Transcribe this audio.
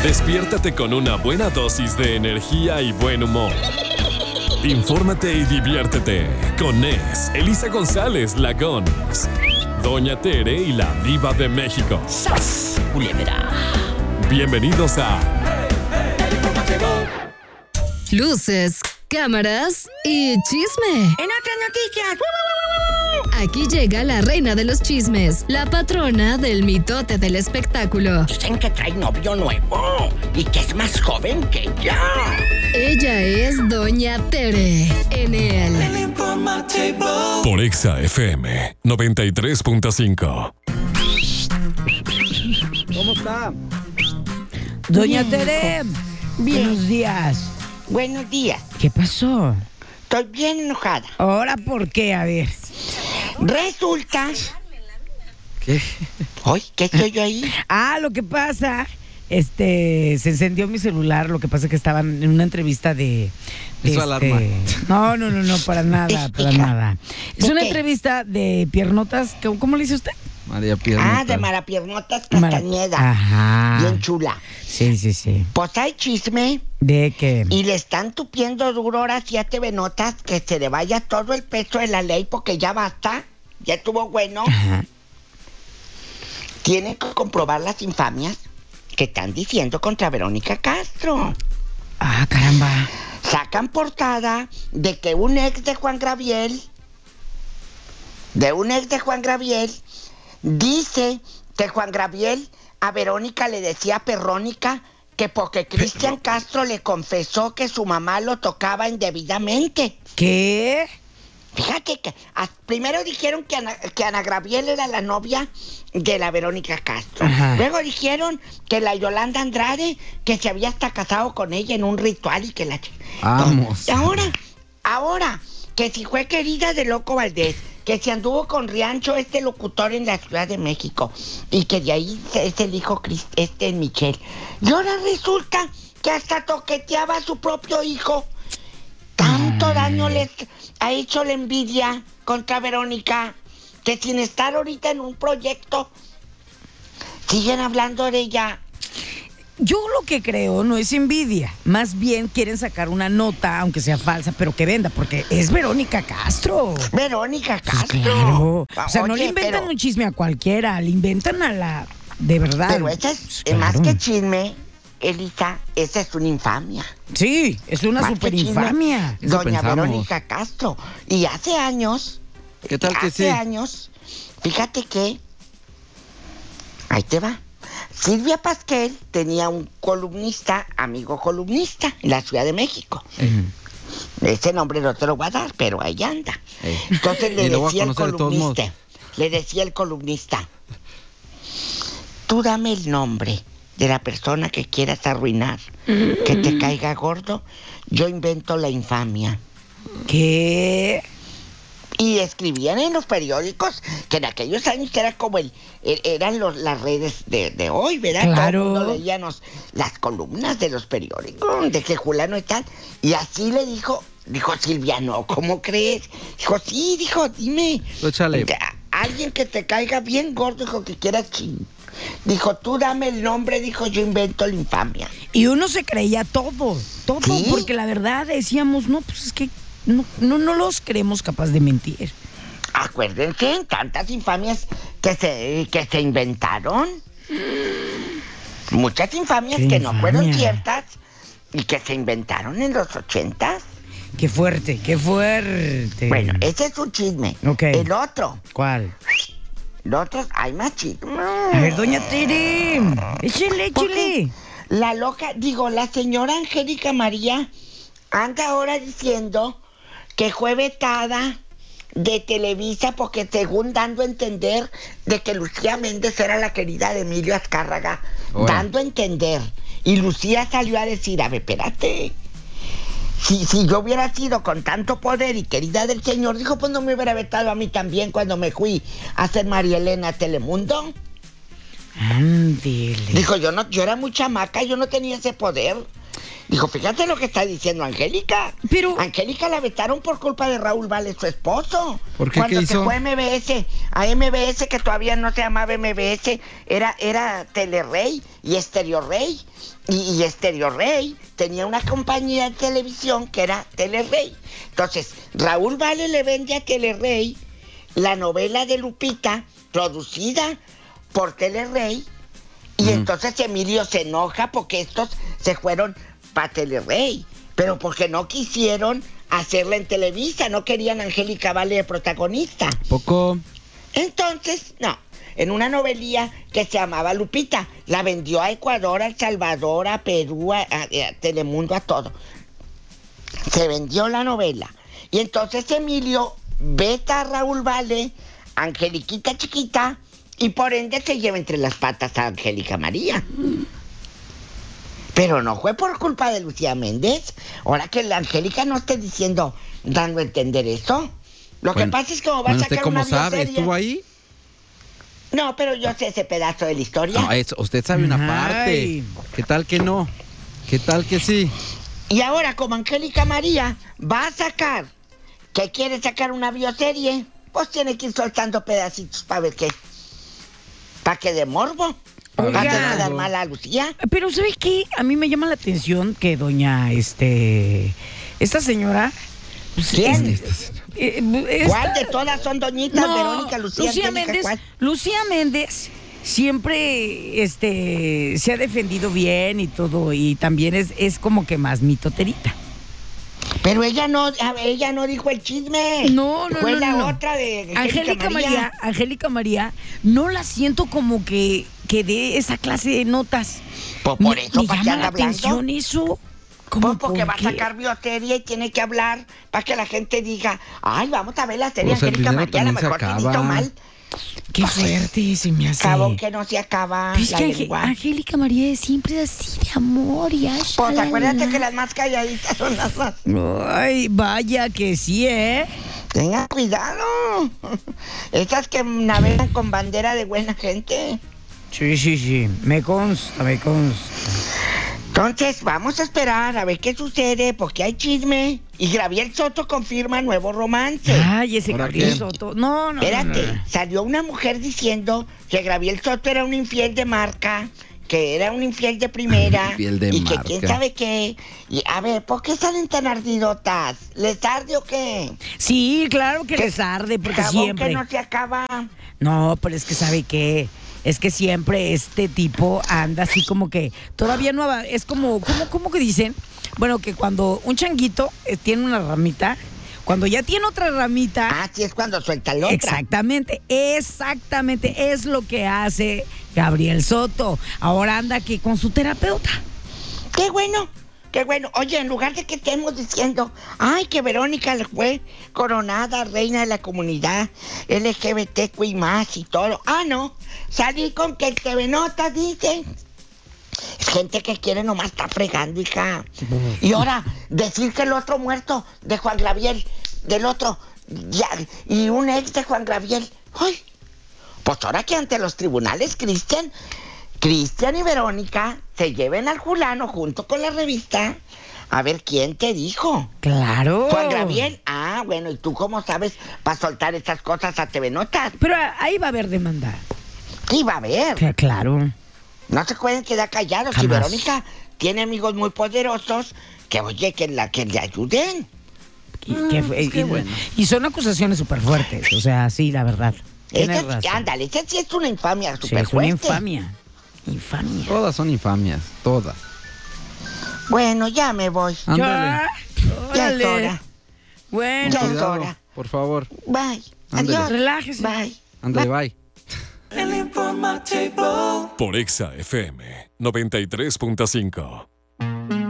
Despiértate con una buena dosis de energía y buen humor. Infórmate y diviértete con Elisa González, la Gons, Doña Tere y la Diva de México. ¡Sas, culebra! Bienvenidos a Luces, cámaras y chisme. En otras noticias. Aquí llega la reina de los chismes, la patrona del mitote del espectáculo. Dicen que trae novio nuevo y que es más joven que ella. Ella es Doña Tere en el por Exa FM 93.5. ¿Cómo está? Doña Tere, buenos días. Buenos días. ¿Qué pasó? Estoy bien enojada. ¿Ahora por qué? A ver. Resulta... ¿Qué? Ay, ¿qué estoy yo ahí? Lo que pasa, se encendió mi celular, lo que pasa es que estaban en una entrevista de... Eso alarma. No, para nada, para nada. Es ¿De una qué? entrevista de piernotas, ¿cómo le dice usted? María Piernota. De Marapiernotas Castañeda. Ajá. Bien chula. Sí. Pues hay chisme ¿De qué? y le están tupiendo duro ahora sí a TV Notas que se le vaya todo el peso de la ley porque ya basta. Ya estuvo bueno. Ajá. Tienen que comprobar las infamias que están diciendo contra Verónica Castro. Caramba. Sacan portada de que un ex de Juan Gabriel, dice que Juan Gabriel a Verónica le decía perrónica que porque Cristian Castro le confesó que su mamá lo tocaba indebidamente. ¿Qué? Fíjate que primero dijeron que Ana Gabriel era la novia de la Verónica Castro. Ajá. Luego dijeron que la Yolanda Andrade, que se había hasta casado con ella en un ritual y que la... Vamos. Ahora, que si fue querida de Loco Valdés, que se anduvo con Riancho, este locutor en la Ciudad de México, y que de ahí es el hijo Michelle. Y ahora resulta que hasta toqueteaba a su propio hijo. Tanto daño les ha hecho la envidia contra Verónica, que sin estar ahorita en un proyecto, siguen hablando de ella. Yo lo que creo no es envidia, más bien quieren sacar una nota, aunque sea falsa, pero que venda, porque es Verónica Castro. Verónica Castro. Claro. O sea, no Oye, le inventan pero- un chisme a cualquiera, le inventan a la de verdad. Pero esa es, Pues, más claro. que chisme, Elisa, esa es una infamia. Sí, es una Más que super chisme, infamia. Eso Doña pensamos. Verónica Castro. Y hace años, ¿Qué tal que sí? fíjate que, ahí te va, Silvia Pasquel tenía un columnista, amigo columnista, en la Ciudad de México. Ese nombre no te lo voy a dar, pero ahí anda. Entonces Y lo voy a conocer de todos modos. le decía el columnista, tú dame el nombre de la persona que quieras arruinar, que te caiga gordo, yo invento la infamia. ¿Qué? Y escribían en los periódicos, que en aquellos años era como eran las redes de hoy, ¿verdad? Claro. Todo el mundo leíamos las columnas de los periódicos, de que Julano y tal. Y así le dijo Silvia, no, ¿cómo crees? Dijo, sí, dime. Tú échale. Alguien que te caiga bien gordo, dijo, que quiera Dijo, tú dame el nombre, dijo, yo invento la infamia. Y uno se creía todo, ¿Sí? porque la verdad decíamos, no, pues es que no los creemos capaz de mentir. Acuérdense en tantas infamias que se inventaron. Muchas infamias ¿Qué que no fueron infamia? ciertas y que se inventaron en los 80s. Qué fuerte, qué fuerte. Bueno, ese es un chisme. Ok. El otro, ¿Cuál? hay más chisme. A ver, doña Tere, échale. Porque la señora Angélica María anda ahora diciendo que fue vetada de Televisa porque según dando a entender de que Lucía Méndez era la querida de Emilio Azcárraga, Ahora. dando a entender. Y Lucía salió a decir, a ver, espérate, si yo hubiera sido con tanto poder y querida del señor, dijo, pues no me hubiera vetado a mí también cuando me fui a hacer María Elena a Telemundo. Ándele. Dijo, yo era muy chamaca, yo no tenía ese poder. Dijo, fíjate lo que está diciendo Angélica. Pero... Angélica la vetaron por culpa de Raúl Vale, su esposo. ¿Por qué? Cuando ¿Qué se hizo? fue a MBS, que todavía no se llamaba MBS, era Telerrey y Estéreo Rey. Y Estéreo Rey tenía una compañía de televisión que era Telerrey. Entonces, Raúl Vale le vende a Telerrey la novela de Lupita, producida por Telerrey. Y entonces Emilio se enoja porque estos se fueron para Telerrey, pero porque no quisieron hacerla en Televisa, no querían a Angélica Vale de protagonista. Poco. Entonces, no, en una novelía que se llamaba Lupita, la vendió a Ecuador, a El Salvador, a Perú, a Telemundo, a todo. Se vendió la novela. Y entonces Emilio veta a Raúl Vale, Angeliquita chiquita, y por ende se lleva entre las patas a Angélica María. Pero no fue por culpa de Lucía Méndez. Ahora que la Angélica no esté dando a entender eso. Lo que pasa es que como va a sacar ¿usted cómo una sabe? bioserie... ¿Estuvo ahí? No, pero yo sé ese pedazo de la historia. No, usted sabe una parte. Ay. ¿Qué tal que no? ¿Qué tal que sí? Y ahora, como Angélica María va a sacar, que quiere sacar una bioserie, pues tiene que ir soltando pedacitos para ver qué. Para que de morbo. Oiga. Para que no dar mal a Lucía. Pero ¿sabes qué? A mí me llama la atención que esta señora... pues, ¿Quién? esta- ¿Cuál de todas son doñitas? No, Verónica, Lucía, Angélica, Méndez. ¿cuál? Lucía Méndez siempre se ha defendido bien y todo, y también es como que más mitoterita. Pero ella no dijo el chisme. No. Fue la otra de Angélica María, no la siento como que dé esa clase de notas. Pues por eso, me ¿para qué llama anda la hablando? atención eso. Pues ¿Cómo porque por va a qué? sacar bioserie y tiene que hablar para que la gente diga, ay, vamos a ver la serie Pues el Angélica dinero María, a lo también se mejor te acaba. hizo mal. Qué fuerte se me hace. Cabo que no se acaba Pues la que lengua. Angélica María siempre es así de amor y Pues acuérdate que las más calladitas son las más. Ay, vaya que sí, ¿eh? Tenga cuidado. Esas que navegan con bandera de buena gente. Sí. Me consta. Entonces, vamos a esperar a ver qué sucede, porque hay chisme. Y Gabriel Soto confirma nuevo romance. Ay, ese ¿Ahora Gabriel qué? Soto. No. Espérate, salió una mujer diciendo que Gabriel Soto era un infiel de marca, que era un infiel de primera. Infiel de y que marca. quién sabe qué. Y a ver, ¿por qué salen tan ardidotas? ¿Les arde o qué? Sí, claro que les arde, porque Jabón siempre. que no se acaba. No, pero es que ¿sabe qué? Es que siempre este tipo anda así como que todavía no es como que dicen, bueno, que cuando un changuito tiene una ramita, cuando ya tiene otra ramita, Así es cuando suelta la otra. exactamente, es lo que hace Gabriel Soto. Ahora anda aquí con su terapeuta. Qué bueno. Oye, en lugar de que estemos diciendo, ay, que Verónica fue coronada reina de la comunidad LGBTQ y más y todo. Ah, no. Salí con que el TV Notas dice. Es gente que quiere nomás estar fregando, hija. Y ahora, decir que el otro muerto de Juan Gabriel, del otro, ya, y un ex de Juan Gabriel. Ay, pues ahora que ante los tribunales, Cristian y Verónica se lleven al fulano junto con la revista a ver quién te dijo. Claro. Juan Gabriel, bueno, ¿y tú cómo sabes para soltar estas cosas a TV Notas? Pero ahí va a haber demanda. Sí, va a haber. Claro. No se pueden quedar callados. Jamás. Y Verónica tiene amigos muy poderosos que, oye, que le ayuden. Y son acusaciones súper fuertes, o sea, sí, la verdad. Tienes razón. Ándale, esa sí es una infamia Sí, súper es una fuerte. infamia. Todas son infamias, todas. Bueno, ya me voy. Ándale. Ya es Órale. hora. Bueno, Ya. Cuidado, hora. por favor. Bye. Ándale. Adiós. relájese. Bye. Ándale, bye. Por Exa FM 93.5.